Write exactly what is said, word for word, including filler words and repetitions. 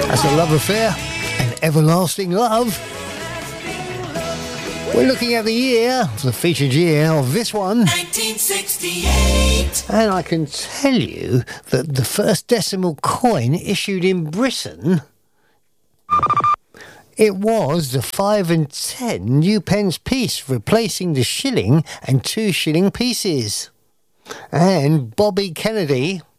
That's a love affair, an everlasting love. We're looking at the year, the featured year of this one. nineteen sixty-eight. And I can tell you that the first decimal coin issued in Britain, it was the five and ten new pence piece, replacing the shilling and two shilling pieces. And Bobby Kennedy